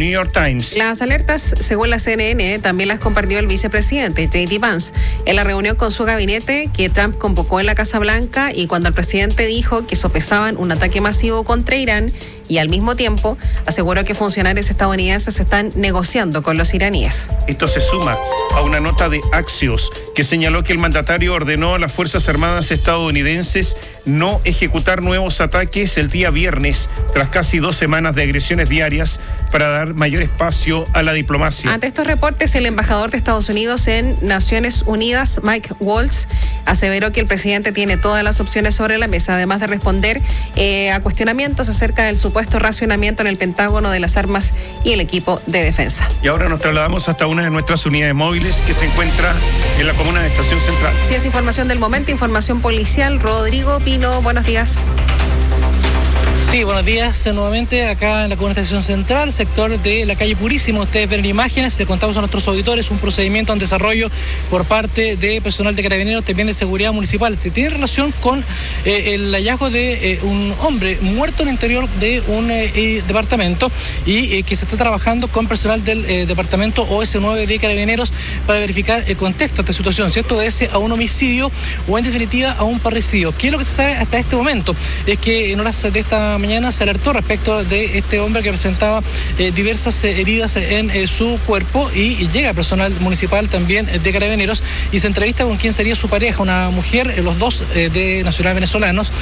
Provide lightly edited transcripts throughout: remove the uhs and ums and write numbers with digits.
New York Times. Las alertas, según la CNN, también las compartió el vicepresidente J.D. Vance en la reunión con su gabinete que Trump convocó en la Casa Blanca, y cuando el presidente dijo que sopesaban un ataque masivo contra Irán, y al mismo tiempo aseguró que funcionarios estadounidenses están negociando con los iraníes. Esto se suma a una nota de Axios que señaló que el mandatario ordenó a las Fuerzas Armadas estadounidenses no ejecutar nuevos ataques el día viernes, tras casi 2 semanas de agresiones diarias, para dar mayor espacio a la diplomacia. Ante estos reportes, el embajador de Estados Unidos en Naciones Unidas, Mike Waltz, aseveró que el presidente tiene todas las opciones sobre la mesa, además de responder a cuestionamientos acerca del supuesto racionamiento en el Pentágono de las armas y el equipo de defensa. Y ahora nos trasladamos hasta una de nuestras unidades móviles que se encuentra en la comuna de Estación Central. Sí, es información del momento, información policial. Rodrigo Pino, buenos días. Sí, buenos días nuevamente acá en la comuna de Estación Central, sector de la calle Purísimo. Ustedes ven imágenes, le contamos a nuestros auditores un procedimiento en desarrollo por parte de personal de Carabineros, también de Seguridad Municipal. Tiene relación con el hallazgo de un hombre muerto en el interior de un departamento, y que se está trabajando con personal del departamento OS9 de Carabineros para verificar el contexto de esta situación, si esto obedece a un homicidio o en definitiva a un parricidio. ¿Qué es lo que se sabe hasta este momento? Es que en horas de esta mañana se alertó respecto de este hombre que presentaba diversas heridas en su cuerpo, y llega personal municipal también de Carabineros y se entrevista con quién sería su pareja, una mujer, los dos de nacional venezolanas,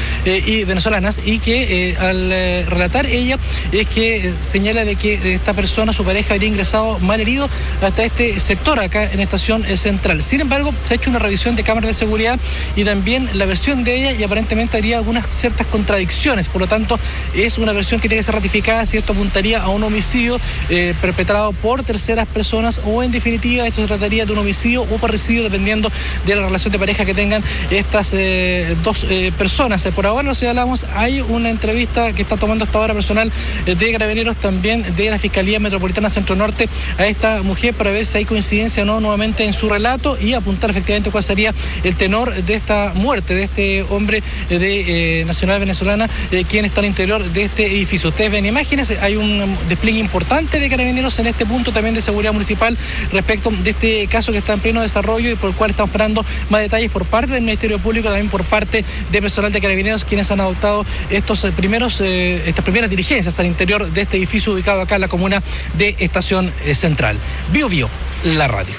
y que al relatar ella es que señala de que esta persona, su pareja, habría ingresado mal herido hasta este sector acá en Estación Central. Sin embargo, se ha hecho una revisión de cámaras de seguridad y también la versión de ella, y aparentemente habría algunas ciertas contradicciones. Por lo tanto, es una versión que tiene que ser ratificada si esto apuntaría a un homicidio perpetrado por terceras personas, o en definitiva esto se trataría de un homicidio o parricidio, dependiendo de la relación de pareja que tengan estas dos personas. Por ahora nos señalamos, hay una entrevista que está tomando hasta ahora personal de Carabineros, también de la Fiscalía Metropolitana Centro Norte, a esta mujer para ver si hay coincidencia o no nuevamente en su relato, y apuntar efectivamente cuál sería el tenor de esta muerte de este hombre de nacional venezolana, quien está al interior de este edificio. Ustedes ven imágenes, hay un despliegue importante de Carabineros en este punto, también de Seguridad Municipal, respecto de este caso que está en pleno desarrollo y por el cual estamos esperando más detalles por parte del Ministerio Público, también por parte de personal de Carabineros, quienes han adoptado estas primeras diligencias al interior de este edificio ubicado acá en la comuna de Estación Central. Bio Bio, la radio.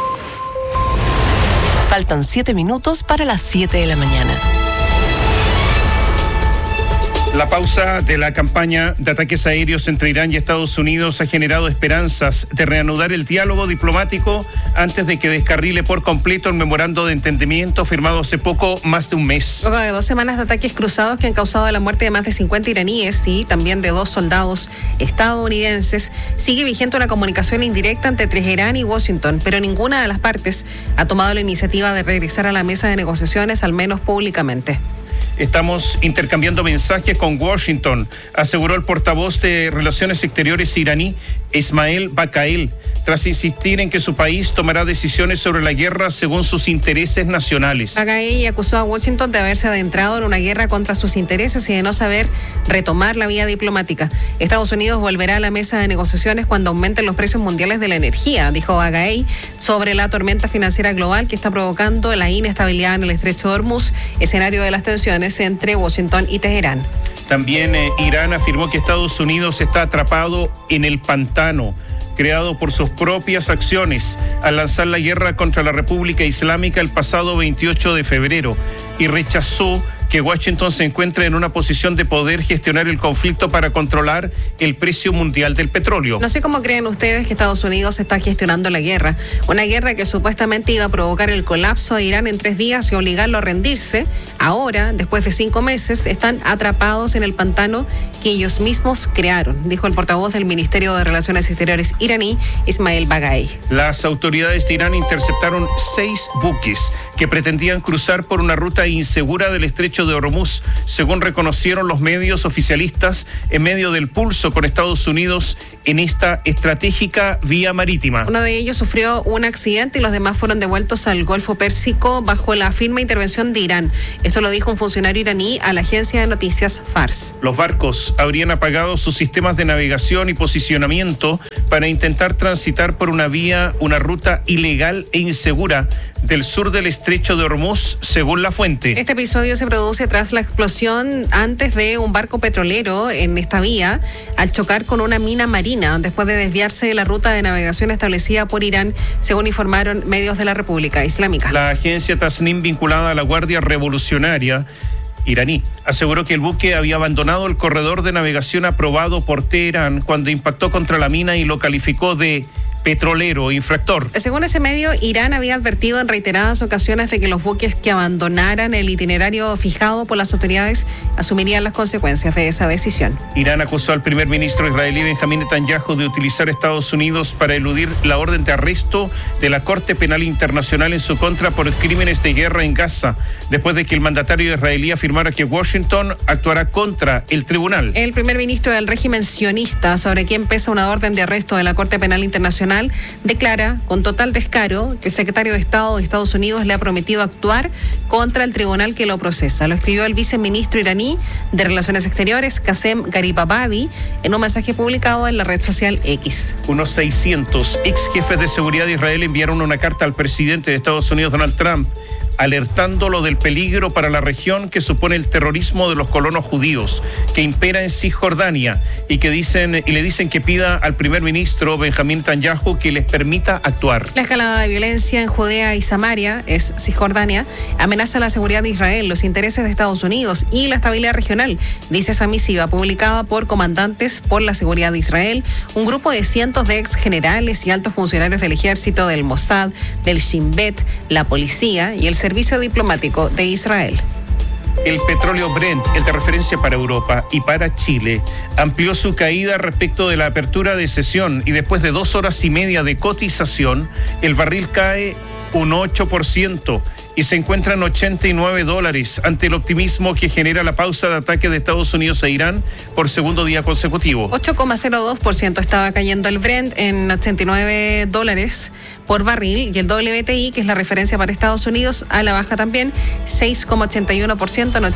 Faltan 7 minutos para las 7 de la mañana. La pausa de la campaña de ataques aéreos entre Irán y Estados Unidos ha generado esperanzas de reanudar el diálogo diplomático antes de que descarrile por completo el memorando de entendimiento firmado hace poco más de un mes. Luego de 2 semanas de ataques cruzados que han causado la muerte de más de 50 iraníes y también de 2 soldados estadounidenses, sigue vigente una comunicación indirecta entre Teherán y Washington, pero ninguna de las partes ha tomado la iniciativa de regresar a la mesa de negociaciones, al menos públicamente. Estamos intercambiando mensajes con Washington, aseguró el portavoz de Relaciones Exteriores iraní, Ismail Bakail, tras insistir en que su país tomará decisiones sobre la guerra según sus intereses nacionales. Bakail acusó a Washington de haberse adentrado en una guerra contra sus intereses y de no saber retomar la vía diplomática. Estados Unidos volverá a la mesa de negociaciones cuando aumenten los precios mundiales de la energía, dijo Bakail, sobre la tormenta financiera global que está provocando la inestabilidad en el estrecho de Hormuz, escenario de las tensiones entre Washington y Teherán. También Irán afirmó que Estados Unidos está atrapado en el pantano creado por sus propias acciones al lanzar la guerra contra la República Islámica el pasado 28 de febrero y rechazó que Washington se encuentre en una posición de poder gestionar el conflicto para controlar el precio mundial del petróleo. No sé cómo creen ustedes que Estados Unidos está gestionando la guerra. Una guerra que supuestamente iba a provocar el colapso de Irán en 3 días y obligarlo a rendirse. Ahora, después de 5 meses, están atrapados en el pantano que ellos mismos crearon, dijo el portavoz del Ministerio de Relaciones Exteriores iraní, Ismail Bakail. Las autoridades de Irán interceptaron 6 buques que pretendían cruzar por una ruta insegura del estrecho de Hormuz, según reconocieron los medios oficialistas en medio del pulso con Estados Unidos en esta estratégica vía marítima. Uno de ellos sufrió un accidente y los demás fueron devueltos al Golfo Pérsico bajo la firme intervención de Irán. Esto lo dijo un funcionario iraní a la agencia de noticias Fars. Los barcos habrían apagado sus sistemas de navegación y posicionamiento para intentar transitar por una ruta ilegal e insegura del sur del estrecho de Hormuz, según la fuente. Este episodio se produce tras la explosión antes de un barco petrolero en esta vía al chocar con una mina marina después de desviarse de la ruta de navegación establecida por Irán, según informaron medios de la República Islámica. La agencia Tasnim, vinculada a la Guardia Revolucionaria iraní, aseguró que el buque había abandonado el corredor de navegación aprobado por Teherán cuando impactó contra la mina y lo calificó de petrolero infractor. Según ese medio, Irán había advertido en reiteradas ocasiones de que los buques que abandonaran el itinerario fijado por las autoridades asumirían las consecuencias de esa decisión. Irán acusó al primer ministro israelí Benjamín Netanyahu de utilizar Estados Unidos para eludir la orden de arresto de la Corte Penal Internacional en su contra por crímenes de guerra en Gaza, después de que el mandatario israelí afirmara que Washington actuará contra el tribunal. El primer ministro del régimen sionista, sobre quien pesa una orden de arresto de la Corte Penal Internacional, declara con total descaro que el secretario de Estado de Estados Unidos le ha prometido actuar contra el tribunal que lo procesa. Lo escribió el viceministro iraní de Relaciones Exteriores, Qasem Garibabadi, en un mensaje publicado en la red social X. Unos 600 ex jefes de seguridad de Israel enviaron una carta al presidente de Estados Unidos, Donald Trump, alertándolo del peligro para la región que supone el terrorismo de los colonos judíos que impera en Cisjordania y le dicen que pida al primer ministro Benjamín Netanyahu que les permita actuar. La escalada de violencia en Judea y Samaria, es Cisjordania, amenaza la seguridad de Israel, los intereses de Estados Unidos y la estabilidad regional, dice esa misiva publicada por comandantes por la seguridad de Israel, un grupo de cientos de ex generales y altos funcionarios del ejército, del Mossad, del Shin Bet, la policía y el servicio diplomático de Israel. El petróleo Brent, el de referencia para Europa y para Chile, amplió su caída respecto de la apertura de sesión y después de 2 horas y media de cotización, el barril cae un 8% y se encuentra en $89 ante el optimismo que genera la pausa de ataque de Estados Unidos a Irán por segundo día consecutivo. 8,02% estaba cayendo el Brent en $89 por barril y el WTI, que es la referencia para Estados Unidos, a la baja también, 6,81% en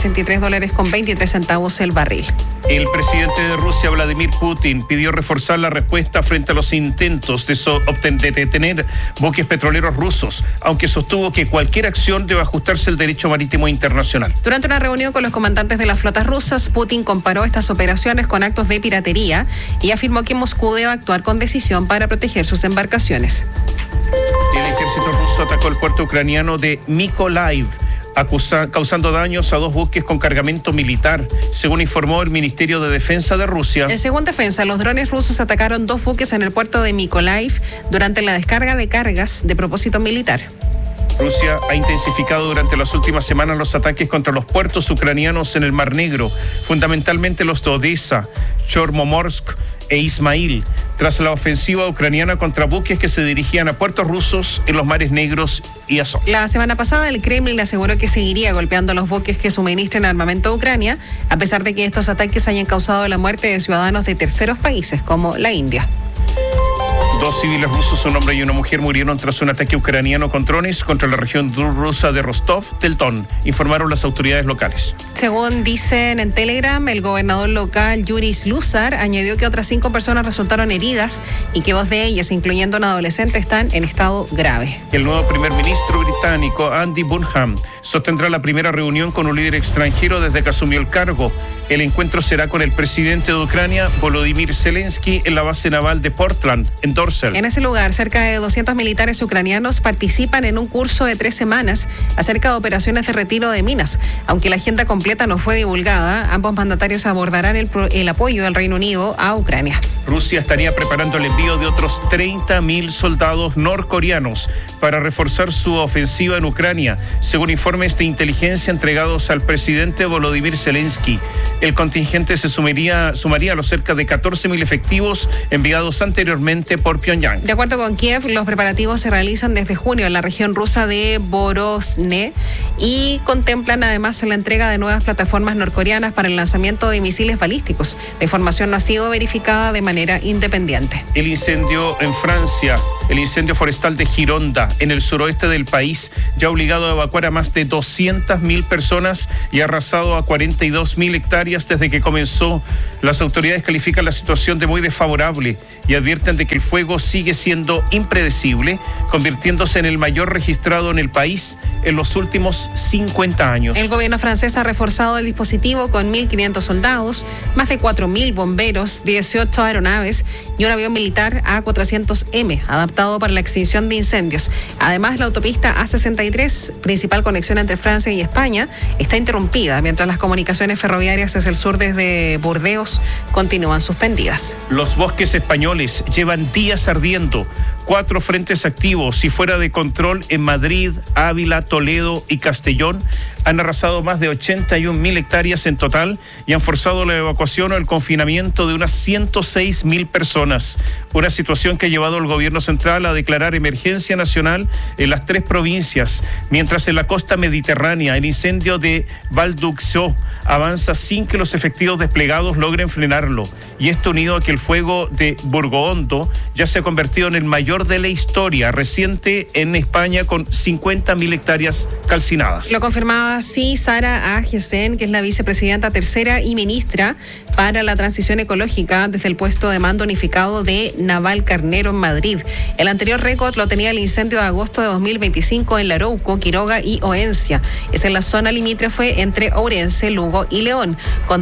$83.23 el barril. El presidente de Rusia, Vladimir Putin, pidió reforzar la respuesta frente a los intentos de detener buques petroleros rusos, aunque sostuvo que cualquier acción debe ajustarse al derecho marítimo internacional. Durante una reunión con los comandantes de las flotas rusas, Putin comparó estas operaciones con actos de piratería y afirmó que Moscú debe actuar con decisión para proteger sus embarcaciones. El ejército ruso atacó el puerto ucraniano de Mykolaiv, causando daños a 2 buques con cargamento militar, según informó el Ministerio de Defensa de Rusia. Según Defensa, los drones rusos atacaron 2 buques en el puerto de Mykolaiv durante la descarga de cargas de propósito militar. Rusia ha intensificado durante las últimas semanas los ataques contra los puertos ucranianos en el Mar Negro, fundamentalmente los de Odessa, Chornomorsk e Ismail, tras la ofensiva ucraniana contra buques que se dirigían a puertos rusos en los mares Negros y Azov. La semana pasada el Kremlin aseguró que seguiría golpeando a los buques que suministren armamento a Ucrania, a pesar de que estos ataques hayan causado la muerte de ciudadanos de terceros países como la India. 2 civiles rusos, un hombre y una mujer, murieron tras un ataque ucraniano con drones contra la región rusa de Rostov del Don, informaron las autoridades locales. Según dicen en Telegram, el gobernador local Yuri Sluzar añadió que otras 5 personas resultaron heridas y que 2 de ellas, incluyendo un adolescente, están en estado grave. El nuevo primer ministro británico, Andy Burnham, sostendrá la primera reunión con un líder extranjero desde que asumió el cargo. El encuentro será con el presidente de Ucrania, Volodymyr Zelensky, en la base naval de Portland, en Dorset. En ese lugar, cerca de 200 militares ucranianos participan en un curso de 3 semanas acerca de operaciones de retiro de minas. Aunque la agenda completa no fue divulgada, ambos mandatarios abordarán el apoyo del Reino Unido a Ucrania. Rusia estaría preparando el envío de otros 30.000 soldados norcoreanos para reforzar su ofensiva en Ucrania, según informes de inteligencia entregados al presidente Volodymyr Zelensky. El contingente se sumaría a los cerca de 14.000 efectivos enviados anteriormente por Pyongyang. De acuerdo con Kiev, los preparativos se realizan desde junio en la región rusa de Vorosne y contemplan además la entrega de nuevas plataformas norcoreanas para el lanzamiento de misiles balísticos. La información no ha sido verificada de manera manera independiente. El incendio en Francia, el incendio forestal de Gironda, en el suroeste del país, ya ha obligado a evacuar a más de 200.000 personas y ha arrasado a 42.000 hectáreas desde que comenzó. Las autoridades califican la situación de muy desfavorable y advierten de que el fuego sigue siendo impredecible, convirtiéndose en el mayor registrado en el país en los últimos 50 años. El gobierno francés ha reforzado el dispositivo con 1.500 soldados, más de 4.000 bomberos, 18 aeronaves y un avión militar A400M, adaptado para la extinción de incendios. Además, la autopista A63, principal conexión entre Francia y España, está interrumpida, mientras las comunicaciones ferroviarias hacia el sur desde Burdeos continúan suspendidas. Los bosques españoles llevan días ardiendo. 4 frentes activos y fuera de control en Madrid, Ávila, Toledo y Castellón han arrasado más de 81.000 hectáreas en total y han forzado la evacuación o el confinamiento de unas 106.000 personas. Una situación que ha llevado al gobierno central a declarar emergencia nacional en las 3 provincias, mientras en la costa mediterránea el incendio de Val d'Uixó avanza sin que los efectivos desplegados logren frenarlo. Y esto unido a que el fuego de Burgohondo ya se ha convertido en el mayor de la historia reciente en España, con 50.000 hectáreas calcinadas. Lo confirmaba así Sara Agesen, que es la vicepresidenta tercera y ministra para la transición ecológica, desde el puesto de mando unificado de Navalcarnero en Madrid. El anterior récord lo tenía el incendio de agosto de 2025 en Larouco, Quiroga y Oencia. Es en la zona limítrofe entre Ourense, Lugo y León, con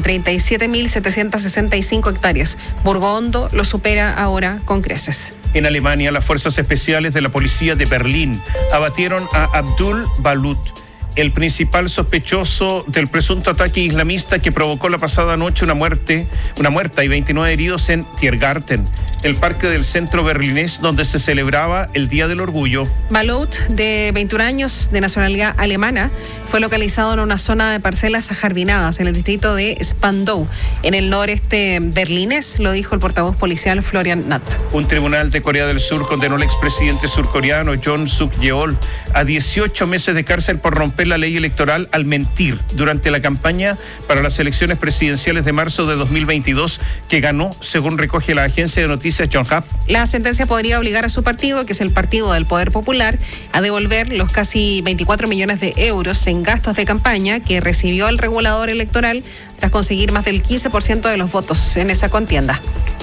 37.765 hectáreas. Burgohondo lo supera ahora con creces. En Alemania, las fuerzas especiales de la policía de Berlín abatieron a Abdul Balut, el principal sospechoso del presunto ataque islamista que provocó la pasada noche una muerta y 29 heridos en Tiergarten, el parque del centro berlinés donde se celebraba el Día del Orgullo. Balut, de 21 años, de nacionalidad alemana, fue localizado en una zona de parcelas ajardinadas en el distrito de Spandau, en el noreste berlinés, lo dijo el portavoz policial Florian Natt. Un tribunal de Corea del Sur condenó al expresidente surcoreano Yoon Suk-yeol a 18 meses de cárcel por romper la ley electoral al mentir durante la campaña para las elecciones presidenciales de marzo de 2022 que ganó, según recoge la agencia de noticias Yonhap. La sentencia podría obligar a su partido, que es el Partido del Poder Popular, a devolver los casi 24 millones de euros en gastos de campaña que recibió el regulador electoral tras conseguir más del 15% de los votos en esa contienda.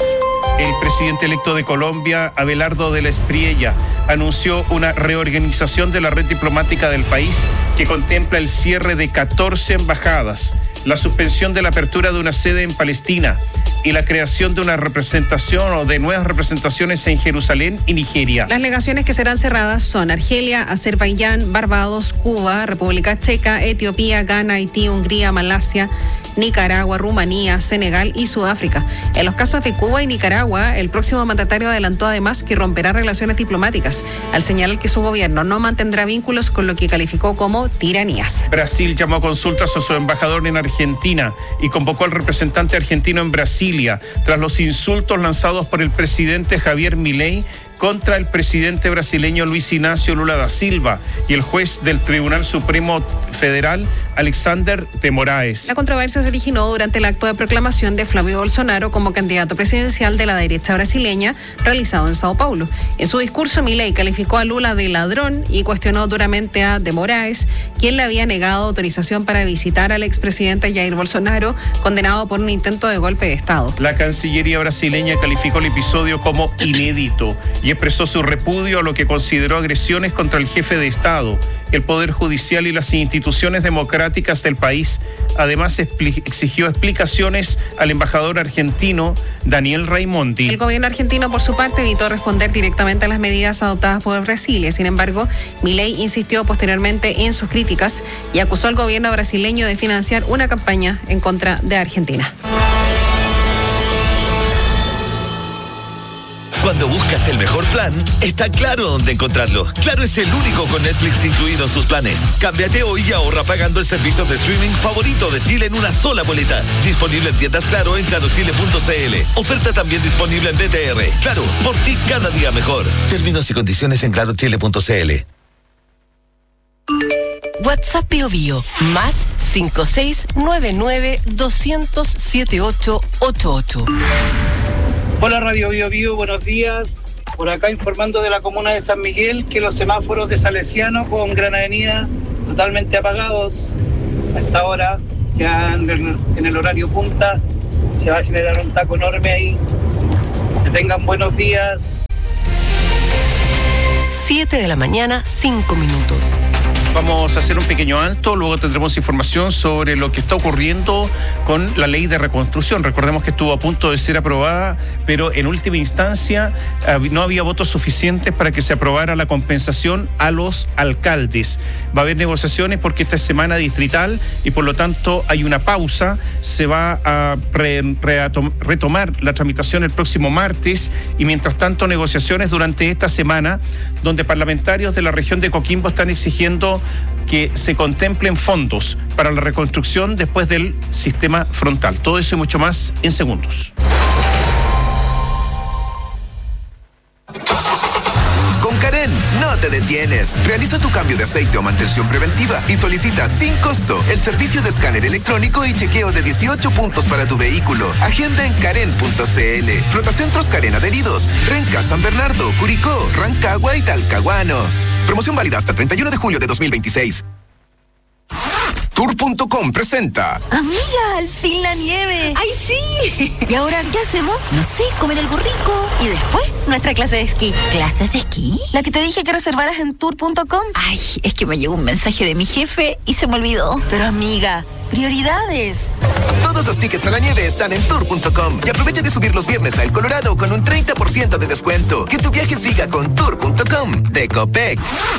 El presidente electo de Colombia, Abelardo de la Espriella, anunció una reorganización de la red diplomática del país que contempla el cierre de 14 embajadas, la suspensión de la apertura de una sede en Palestina y la creación de una representación o de nuevas representaciones en Jerusalén y Nigeria. Las legaciones que serán cerradas son Argelia, Azerbaiyán, Barbados, Cuba, República Checa, Etiopía, Ghana, Haití, Hungría, Malasia, Nicaragua, Rumanía, Senegal y Sudáfrica. En los casos de Cuba y Nicaragua, el próximo mandatario adelantó además que romperá relaciones diplomáticas, al señalar que su gobierno no mantendrá vínculos con lo que calificó como tiranías. Brasil llamó a consultas a su embajador en Argentina y convocó al representante argentino en Brasilia tras los insultos lanzados por el presidente Javier Milei contra el presidente brasileño Luis Ignacio Lula da Silva y el juez del Tribunal Supremo Federal, Alexander de Moraes. La controversia se originó durante el acto de proclamación de Flavio Bolsonaro como candidato presidencial de la derecha brasileña realizado en Sao Paulo. En su discurso, Milei calificó a Lula de ladrón y cuestionó duramente a de Moraes, quien le había negado autorización para visitar al expresidente Jair Bolsonaro, condenado por un intento de golpe de Estado. La Cancillería brasileña calificó el episodio como inédito y expresó su repudio a lo que consideró agresiones contra el jefe de Estado, el Poder Judicial y las instituciones democráticas del país. Además, exigió explicaciones al embajador argentino Daniel Raimondi. El gobierno argentino, por su parte, evitó responder directamente a las medidas adoptadas por Brasil. Sin embargo, Milei insistió posteriormente en sus críticas y acusó al gobierno brasileño de financiar una campaña en contra de Argentina. Cuando buscas el mejor plan, está Claro dónde encontrarlo. Claro es el único con Netflix incluido en sus planes. Cámbiate hoy y ahorra pagando el servicio de streaming favorito de Chile en una sola boleta. Disponible en tiendas Claro en clarochile.cl. Oferta también disponible en BTR. Claro, por ti cada día mejor. Términos y condiciones en clarochile.cl. WhatsApp Bio Bio, más 5699 200 7888. Hola Radio Bio Bio, buenos días. Por acá informando de la comuna de San Miguel que los semáforos de Salesiano con Gran Avenida totalmente apagados a esta hora, ya en el horario punta. Se va a generar un taco enorme ahí. Que tengan buenos días. 7 de la mañana, 5 minutos. Vamos a hacer un pequeño alto, luego tendremos información sobre lo que está ocurriendo con la ley de reconstrucción. Recordemos que estuvo a punto de ser aprobada, pero en última instancia no había votos suficientes para que se aprobara la compensación a los alcaldes. Va a haber negociaciones porque esta es semana distrital y por lo tanto hay una pausa. Se va a retomar la tramitación el próximo martes y mientras tanto negociaciones durante esta semana donde parlamentarios de la región de Coquimbo están exigiendo que se contemplen fondos para la reconstrucción después del sistema frontal. Todo eso y mucho más en segundos. Con Karen no te detienes. Realiza tu cambio de aceite o mantención preventiva y solicita sin costo el servicio de escáner electrónico y chequeo de 18 puntos para tu vehículo. Agenda en karen.cl. Flotacentros Karen adheridos. Renca, San Bernardo, Curicó, Rancagua y Talcahuano. Promoción válida hasta el 31 de julio de 2026. Tour.com presenta. Amiga, al fin la nieve. ¡Ay, sí! ¿Y ahora qué hacemos? No sé, comer algo rico. Y después, nuestra clase de esquí. ¿Clases de esquí? La que te dije que reservaras en Tour.com. Ay, es que me llegó un mensaje de mi jefe y se me olvidó. Pero amiga, prioridades. Todos los tickets a la nieve están en Tour.com. Y aprovecha de subir los viernes a El Colorado con un 30% de descuento. Que tu viaje siga con Tour.com de Copec.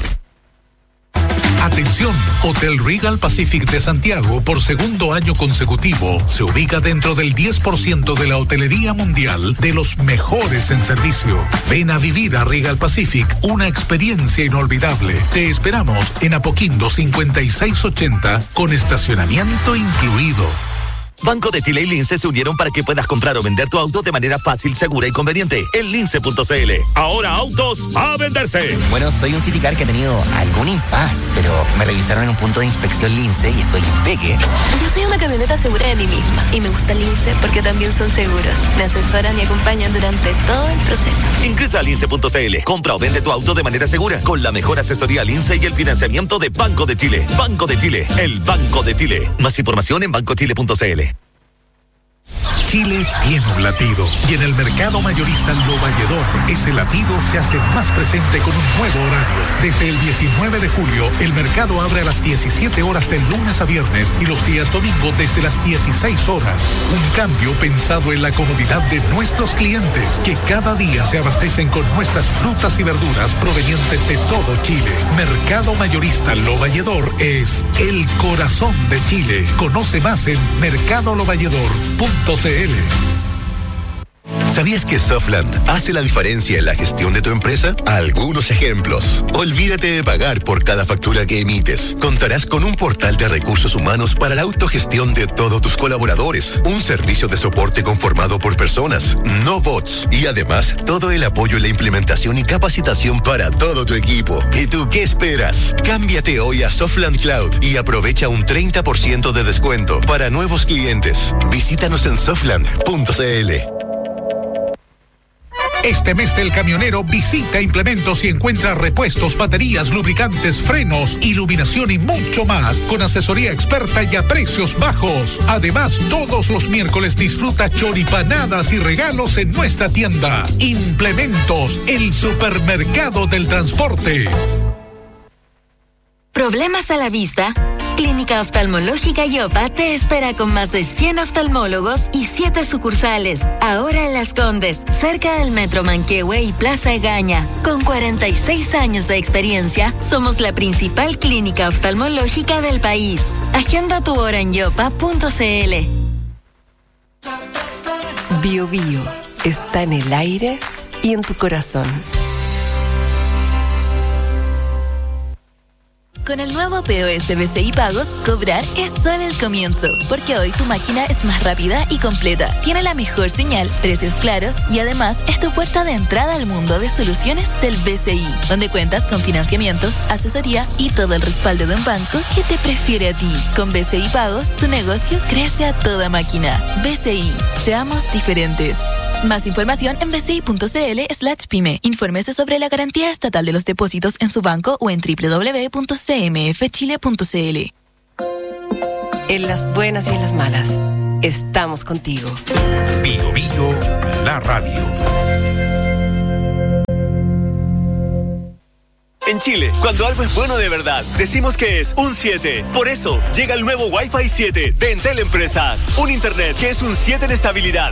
Atención, Hotel Regal Pacific de Santiago, por segundo año consecutivo, se ubica dentro del 10% de la hotelería mundial de los mejores en servicio. Ven a vivir a Regal Pacific una experiencia inolvidable. Te esperamos en Apoquindo 5680 con estacionamiento incluido. Banco de Chile y Lince se unieron para que puedas comprar o vender tu auto de manera fácil, segura y conveniente en lince.cl. Ahora autos a venderse. Bueno, soy un Citicar que ha tenido algún impasse, pero me revisaron en un punto de inspección Lince y estoy pegue. Yo soy una camioneta segura de mí misma y me gusta Lince porque también son seguros. Me asesoran y acompañan durante todo el proceso. Ingresa a lince.cl. Compra o vende tu auto de manera segura con la mejor asesoría Lince y el financiamiento de Banco de Chile. Banco de Chile, el Banco de Chile. Más información en bancochile.cl. Chile tiene un latido y en el mercado mayorista Lo Valledor ese latido se hace más presente con un nuevo horario. Desde el 19 de julio el mercado abre a las 17 horas de lunes a viernes y los días domingo desde las 16 horas. Un cambio pensado en la comodidad de nuestros clientes que cada día se abastecen con nuestras frutas y verduras provenientes de todo Chile. Mercado mayorista Lo Valledor es el corazón de Chile. Conoce más en mercadolovalledor.cl. ¿Sabías que Softland hace la diferencia en la gestión de tu empresa? Algunos ejemplos. Olvídate de pagar por cada factura que emites. Contarás con un portal de recursos humanos para la autogestión de todos tus colaboradores. Un servicio de soporte conformado por personas, no bots. Y además, todo el apoyo en la implementación y capacitación para todo tu equipo. ¿Y tú qué esperas? Cámbiate hoy a Softland Cloud y aprovecha un 30% de descuento para nuevos clientes. Visítanos en softland.cl. Este mes del camionero visita Implementos y encuentra repuestos, baterías, lubricantes, frenos, iluminación y mucho más con asesoría experta y a precios bajos. Además, todos los miércoles disfruta choripanadas y regalos en nuestra tienda. Implementos, el supermercado del transporte. ¿Problemas a la vista? Clínica Oftalmológica Yopa te espera con más de 100 oftalmólogos y 7 sucursales. Ahora en Las Condes, cerca del Metro Manquehue y Plaza Egaña. Con 46 años de experiencia, somos la principal clínica oftalmológica del país. Agenda tu hora en yopa.cl. Bio Bio está en el aire y en tu corazón. Con el nuevo POS BCI Pagos, cobrar es solo el comienzo, porque hoy tu máquina es más rápida y completa, tiene la mejor señal, precios claros y además es tu puerta de entrada al mundo de soluciones del BCI, donde cuentas con financiamiento, asesoría y todo el respaldo de un banco que te prefiere a ti. Con BCI Pagos, tu negocio crece a toda máquina. BCI, seamos diferentes. Más información en bci.cl/pyme. Infórmese sobre la garantía estatal de los depósitos en su banco o en www.cmfchile.cl. En las buenas y en las malas, estamos contigo. Bio Bio, la radio. En Chile, cuando algo es bueno de verdad, decimos que es un 7. Por eso, llega el nuevo Wi-Fi 7 de Entel Empresas. Un internet que es un 7 en estabilidad,